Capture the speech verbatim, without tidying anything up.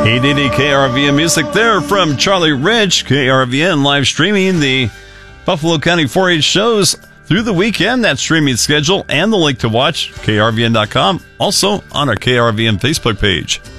eight eighty K R V N music there from Charlie Rich. K R V N live streaming the Buffalo County four H shows through the weekend. That streaming schedule and the link to watch, K R V N dot com. Also on our K R V N Facebook page.